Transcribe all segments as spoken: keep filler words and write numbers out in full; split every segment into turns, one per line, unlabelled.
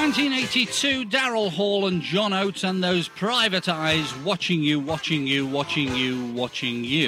nineteen eighty-two, Daryl Hall and John Oates and those private eyes watching you, watching you, watching you, watching you.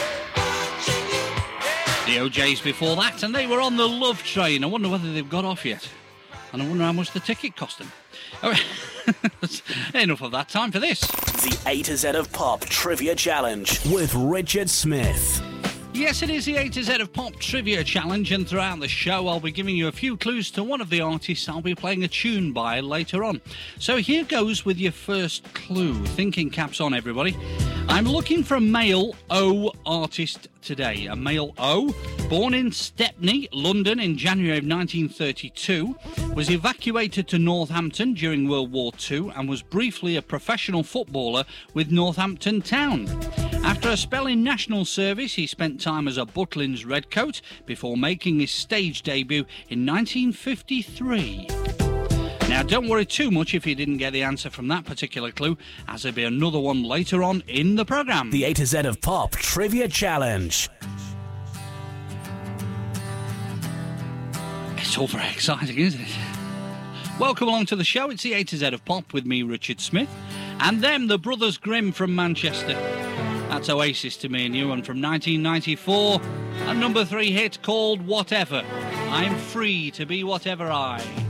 The O Js before that, and they were on the Love Train. I wonder whether they've got off yet. And I wonder how much the ticket cost them. Oh, enough of that. Time for this.
The A to Z of Pop Trivia Challenge with Richard Smith.
Yes, it is the A to Z of Pop Trivia Challenge, and throughout the show I'll be giving you a few clues to one of the artists I'll be playing a tune by later on. So here goes with your first clue. Thinking caps on, everybody. I'm looking for a male O artist today. A male O, born in Stepney, London in January of nineteen thirty-two, was evacuated to Northampton during World War Two and was briefly a professional footballer with Northampton Town. After a spell in national service, he spent time as a Butlins redcoat before making his stage debut in nineteen fifty-three. Now, don't worry too much if you didn't get the answer from that particular clue, as there'll be another one later on in the programme.
The A to Z of Pop Trivia Challenge.
It's all very exciting, isn't it? Welcome along to the show. It's the A to Z of Pop with me, Richard Smith, and them, the Brothers Grimm from Manchester. That's Oasis to me and you, and from nineteen ninety-four, a number three hit called Whatever. I'm free to be whatever I...